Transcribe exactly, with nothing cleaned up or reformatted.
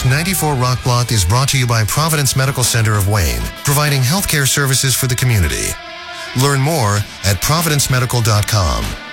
This ninety-four Rock Block is brought to you by Providence Medical Center of Wayne, providing healthcare services for the community. Learn more at providence medical dot com.